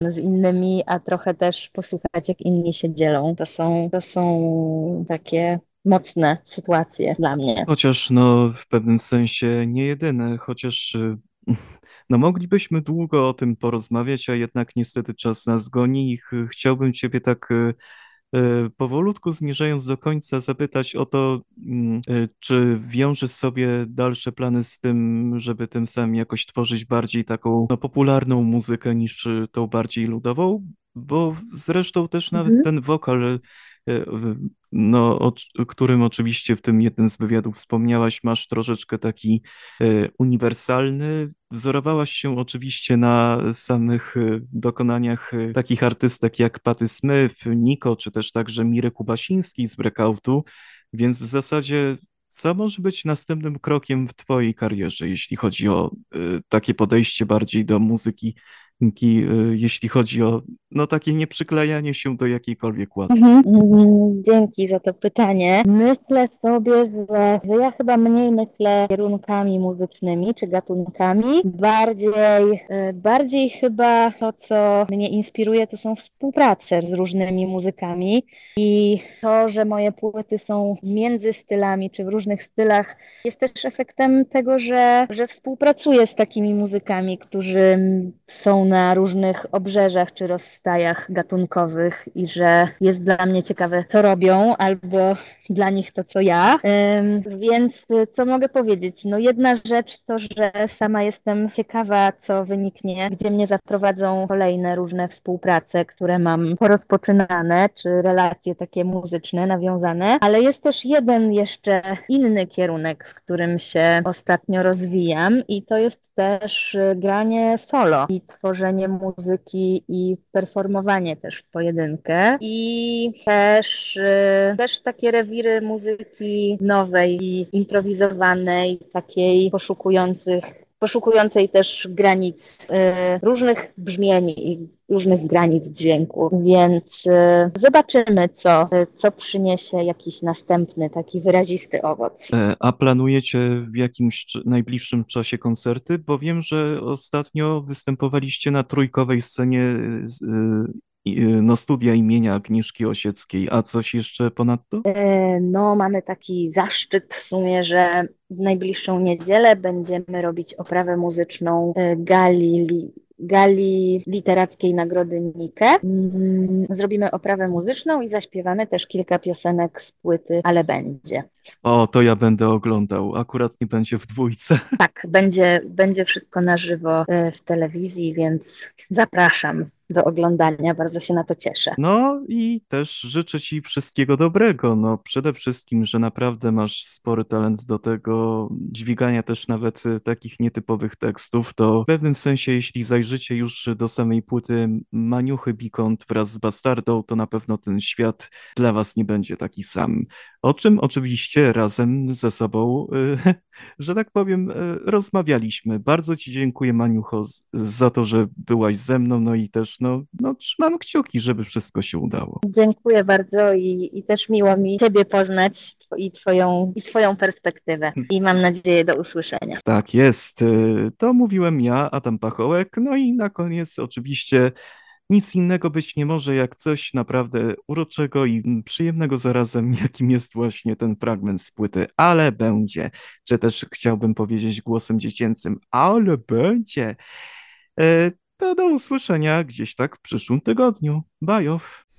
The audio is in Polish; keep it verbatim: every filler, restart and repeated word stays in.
z innymi, a trochę też posłuchać, jak inni się dzielą. To są, to są takie mocne sytuacje dla mnie. Chociaż no w pewnym sensie nie jedyne, chociaż y, no moglibyśmy długo o tym porozmawiać, a jednak niestety czas nas goni i ch chciałbym Ciebie tak y, y, powolutku zmierzając do końca zapytać o to, mm, y, czy wiążesz sobie dalsze plany z tym, żeby tym samym jakoś tworzyć bardziej taką no, popularną muzykę niż y, tą bardziej ludową? Bo zresztą też nawet Mhm. ten wokal y, no, o c- którym oczywiście w tym jednym z wywiadów wspomniałaś, masz troszeczkę taki e, uniwersalny. Wzorowałaś się oczywiście na samych e, dokonaniach e, takich artystek jak Patti Smith, Niko, czy też także Mirek Kubasiński z Breakoutu, więc w zasadzie co może być następnym krokiem w twojej karierze, jeśli chodzi o e, takie podejście bardziej do muzyki, ki- e, jeśli chodzi o no takie nieprzyklejanie się do jakiejkolwiek łatki? Mhm. Mhm. Dzięki za to pytanie. Myślę sobie, że, że ja chyba mniej myślę kierunkami muzycznymi czy gatunkami. Bardziej, e, bardziej chyba to, co mnie inspiruje, to są współprace z różnymi muzykami i to, że moje płyty są między stylami czy w różnych stylach, jest też efektem tego, że, że współpracuję z takimi muzykami, którzy są na różnych obrzeżach czy rozstajach gatunkowych i że jest dla mnie ciekawe, co robią, albo dla nich to, co ja. Ym, Więc y, co mogę powiedzieć? No jedna rzecz to, że sama jestem ciekawa, co wyniknie, gdzie mnie zaprowadzą kolejne różne współprace, które mam porozpoczynane, czy relacje takie muzyczne nawiązane, ale jest też jeden jeszcze inny kierunek, w którym się ostatnio rozwijam i to jest też y, granie solo i tworzenie muzyki i performowanie też w pojedynkę i też, y, też takie rewiry muzyki nowej i improwizowanej, takiej poszukujących poszukującej też granic, y, różnych brzmień i różnych granic dźwięku. Więc y, zobaczymy, co, y, co przyniesie jakiś następny, taki wyrazisty owoc. E, A planujecie w jakimś cz- najbliższym czasie koncerty? Bo wiem, że ostatnio występowaliście na trójkowej scenie e, z- e, i- e, no, studia imienia Agnieszki Osieckiej. A coś jeszcze ponadto? E, No, mamy taki zaszczyt w sumie, że w najbliższą niedzielę będziemy robić oprawę muzyczną e, gali, li- gali literackiej Nagrody Nike. Mm, Zrobimy oprawę muzyczną i zaśpiewamy też kilka piosenek z płyty, ale będzie. O, to ja będę oglądał. Akurat nie będzie w dwójce. Tak, będzie, będzie wszystko na żywo e, w telewizji, więc zapraszam do oglądania. Bardzo się na to cieszę. No i też życzę Ci wszystkiego dobrego. No przede wszystkim, że naprawdę masz spory talent do tego dźwigania też nawet e, takich nietypowych tekstów. To w pewnym sensie, jeśli zajrzycie już do samej płyty Maniuchy Bikont wraz z Bastardą, to na pewno ten świat dla Was nie będzie taki sam. O czym oczywiście razem ze sobą, e, że tak powiem, e, rozmawialiśmy. Bardzo Ci dziękuję, Maniucho, z- za to, że byłaś ze mną, no i też no, no trzymam kciuki, żeby wszystko się udało. Dziękuję bardzo i, i też miło mi Ciebie poznać tw- i twoją, i Twoją perspektywę. I mam nadzieję do usłyszenia. Tak jest, y, to mówiłem ja, Adam Pachołek, no i na koniec oczywiście nic innego być nie może jak coś naprawdę uroczego i mm, przyjemnego zarazem, jakim jest właśnie ten fragment z płyty, ale będzie, czy też chciałbym powiedzieć głosem dziecięcym, ale będzie. E, To do usłyszenia gdzieś tak w przyszłym tygodniu. Bajow.